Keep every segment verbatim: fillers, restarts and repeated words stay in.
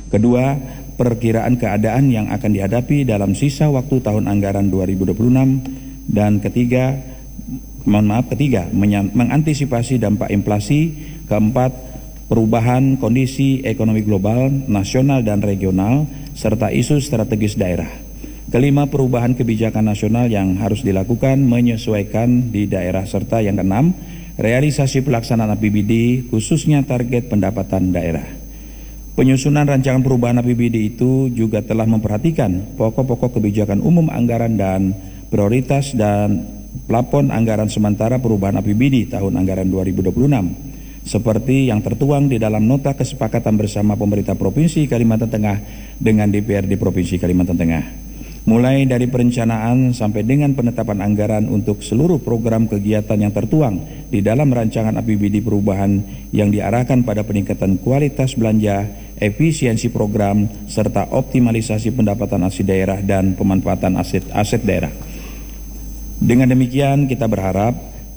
Kedua, perkiraan keadaan yang akan dihadapi dalam sisa waktu tahun anggaran dua ribu dua puluh enam. Dan ketiga, mohon maaf, ketiga, mengantisipasi dampak inflasi. Keempat, perubahan kondisi ekonomi global, nasional dan regional, serta isu strategis daerah. Kelima, perubahan kebijakan nasional yang harus dilakukan menyesuaikan di daerah. Serta yang keenam, realisasi pelaksanaan A P B D khususnya target pendapatan daerah. Penyusunan rancangan perubahan A P B D itu juga telah memperhatikan pokok-pokok kebijakan umum anggaran dan prioritas dan plafon anggaran sementara perubahan A P B D tahun anggaran dua ribu dua puluh enam seperti yang tertuang di dalam nota kesepakatan bersama pemerintah Provinsi Kalimantan Tengah dengan D P R D Provinsi Kalimantan Tengah. Mulai dari perencanaan sampai dengan penetapan anggaran untuk seluruh program kegiatan yang tertuang di dalam rancangan A P B D perubahan yang diarahkan pada peningkatan kualitas belanja, efisiensi program, serta optimalisasi pendapatan asli daerah dan pemanfaatan aset-aset daerah. Dengan demikian kita berharap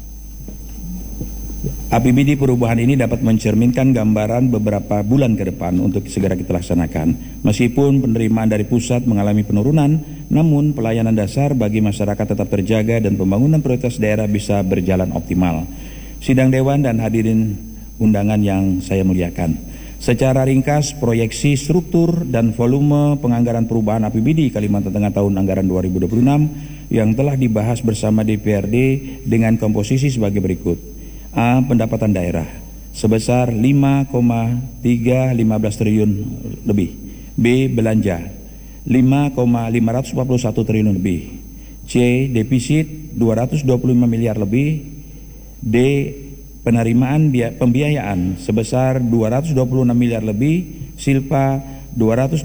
A P B D perubahan ini dapat mencerminkan gambaran beberapa bulan ke depan untuk segera kita laksanakan. Meskipun penerimaan dari pusat mengalami penurunan, namun pelayanan dasar bagi masyarakat tetap terjaga dan pembangunan prioritas daerah bisa berjalan optimal. Sidang Dewan dan hadirin undangan yang saya muliakan. Secara ringkas, proyeksi struktur dan volume penganggaran perubahan A P B D Kalimantan Tengah tahun anggaran dua ribu dua puluh enam yang telah dibahas bersama D P R D dengan komposisi sebagai berikut. A. Pendapatan daerah sebesar lima koma tiga lima belas triliun lebih. B. Belanja lima koma lima empat satu triliun lebih. C. Defisit dua ratus dua puluh lima miliar lebih. D. Penerimaan pembiayaan sebesar dua ratus dua puluh enam miliar lebih. Silpa dua ratus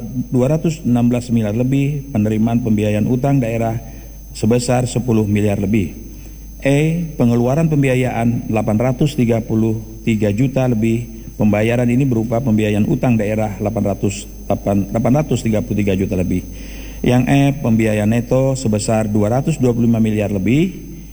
enam belas miliar lebih. Penerimaan pembiayaan utang daerah sebesar sepuluh miliar lebih. E. Pengeluaran pembiayaan delapan ratus tiga puluh tiga juta lebih. Pembayaran ini berupa pembiayaan utang daerah delapan ratus tiga puluh tiga juta lebih. Yang E. Pembiayaan neto sebesar dua ratus dua puluh lima miliar lebih.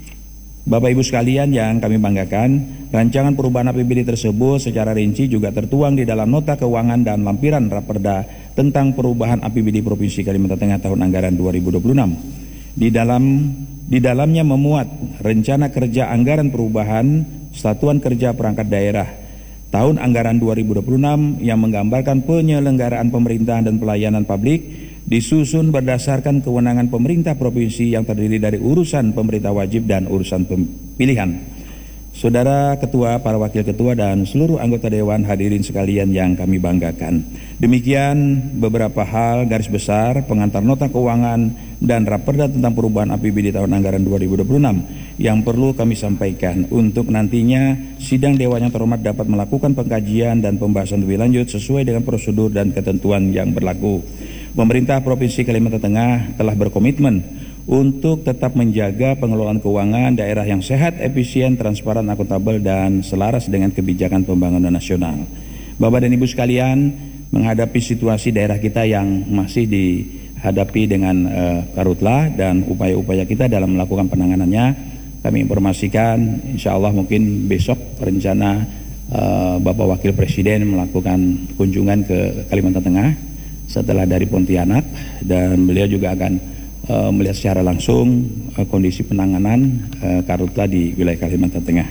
Bapak Ibu sekalian yang kami banggakan, rancangan perubahan A P B D tersebut secara rinci juga tertuang di dalam nota keuangan dan lampiran Raperda tentang perubahan A P B D Provinsi Kalimantan Tengah tahun anggaran dua ribu dua puluh enam. Di dalam Di dalamnya memuat rencana kerja anggaran perubahan Satuan Kerja Perangkat Daerah tahun anggaran dua ribu dua puluh enam yang menggambarkan penyelenggaraan pemerintahan dan pelayanan publik disusun berdasarkan kewenangan pemerintah provinsi yang terdiri dari urusan pemerintah wajib dan urusan pemilihan. Saudara Ketua, para Wakil Ketua dan seluruh anggota Dewan, hadirin sekalian yang kami banggakan. Demikian beberapa hal garis besar pengantar nota keuangan dan Raperda tentang perubahan A P B D tahun anggaran dua ribu dua puluh enam yang perlu kami sampaikan untuk nantinya sidang Dewan yang terhormat dapat melakukan pengkajian dan pembahasan lebih lanjut sesuai dengan prosedur dan ketentuan yang berlaku. Pemerintah Provinsi Kalimantan Tengah telah berkomitmen untuk tetap menjaga pengelolaan keuangan daerah yang sehat, efisien, transparan, akuntabel, dan selaras dengan kebijakan pembangunan nasional. Bapak dan Ibu sekalian, menghadapi situasi daerah kita yang masih dihadapi dengan uh, karhutlah dan upaya-upaya kita dalam melakukan penanganannya, kami informasikan insya Allah mungkin besok rencana uh, Bapak Wakil Presiden melakukan kunjungan ke Kalimantan Tengah setelah dari Pontianak, dan beliau juga akan Uh, melihat secara langsung uh, kondisi penanganan uh, karhutlah di wilayah Kalimantan Tengah.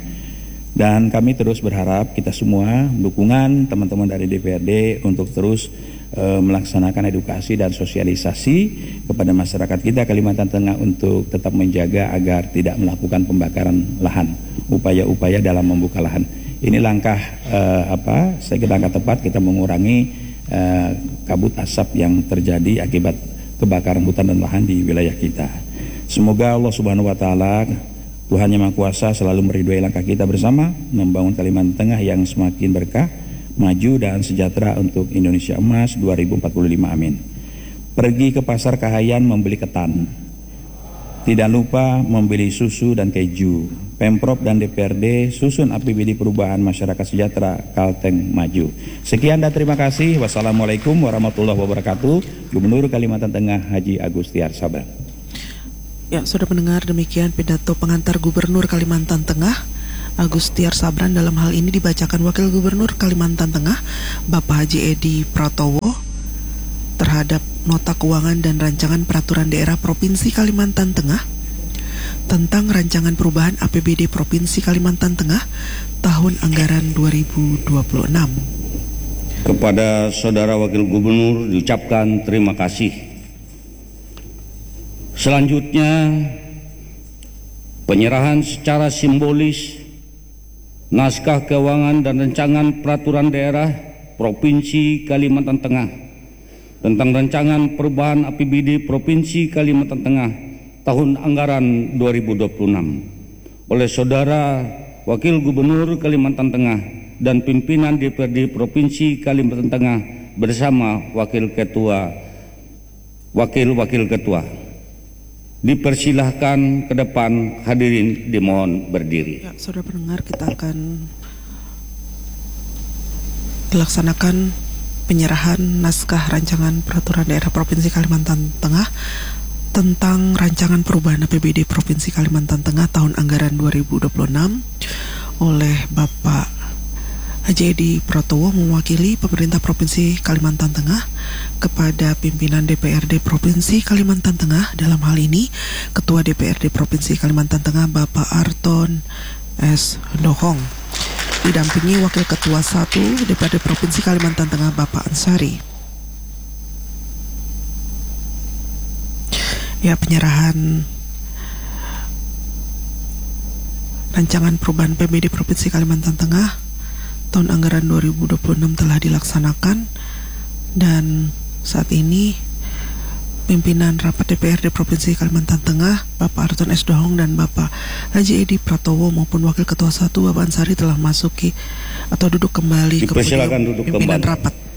Dan kami terus berharap kita semua dukungan teman-teman dari D P R D untuk terus uh, melaksanakan edukasi dan sosialisasi kepada masyarakat kita Kalimantan Tengah untuk tetap menjaga agar tidak melakukan pembakaran lahan, upaya-upaya dalam membuka lahan. Ini langkah uh, apa? Saya kira langkah tepat kita mengurangi uh, kabut asap yang terjadi akibat kebakaran hutan dan lahan di wilayah kita. Semoga Allah Subhanahu wa taala, Tuhan Yang Maha Kuasa, selalu meridhoi langkah kita bersama membangun Kalimantan Tengah yang semakin berkah, maju dan sejahtera untuk Indonesia Emas dua ribu empat puluh lima. Amin. Pergi ke pasar Kahayan membeli ketan. Tidak lupa membeli susu dan keju. Pemprov dan D P R D susun A P B D perubahan masyarakat sejahtera Kalteng maju. Sekian dan terima kasih. Wassalamualaikum warahmatullahi wabarakatuh. Gubernur Kalimantan Tengah Haji Agustiar Sabran. Ya, sudah mendengar demikian pidato pengantar Gubernur Kalimantan Tengah Agustiar Sabran. Dalam hal ini dibacakan Wakil Gubernur Kalimantan Tengah Bapak Haji Edi Pratowo terhadap Nota Keuangan dan Rancangan Peraturan Daerah Provinsi Kalimantan Tengah tentang Rancangan Perubahan A P B D Provinsi Kalimantan Tengah tahun anggaran dua ribu dua puluh enam. Kepada Saudara Wakil Gubernur diucapkan terima kasih. Selanjutnya, penyerahan secara simbolis naskah keuangan dan rancangan peraturan daerah Provinsi Kalimantan Tengah tentang rancangan perubahan A P B D Provinsi Kalimantan Tengah tahun anggaran dua ribu dua puluh enam oleh Saudara Wakil Gubernur Kalimantan Tengah dan pimpinan D P R D Provinsi Kalimantan Tengah bersama Wakil Ketua, Wakil-Wakil Ketua. Dipersilahkan ke depan, hadirin dimohon berdiri. Ya, saudara pendengar, kita akan dilaksanakan penyerahan naskah rancangan peraturan daerah Provinsi Kalimantan Tengah tentang rancangan perubahan A P B D Provinsi Kalimantan Tengah tahun anggaran dua ribu dua puluh enam oleh Bapak Haji Edi Pratowo mewakili pemerintah Provinsi Kalimantan Tengah kepada pimpinan D P R D Provinsi Kalimantan Tengah, dalam hal ini Ketua D P R D Provinsi Kalimantan Tengah Bapak Arton S. Dohong, didampingi Wakil Ketua satu D P R D Provinsi Kalimantan Tengah Bapak Ansari. Ya, penyerahan rancangan perubahan P B D Provinsi Kalimantan Tengah tahun anggaran dua ribu dua puluh enam telah dilaksanakan, dan saat ini pimpinan rapat D P R D Provinsi Kalimantan Tengah Bapak Arton S. Dohong dan Bapak Haji Edi Pratowo maupun Wakil Ketua satu Bapak Ansari telah masuki atau duduk kembali ke podium pimpinan rapat.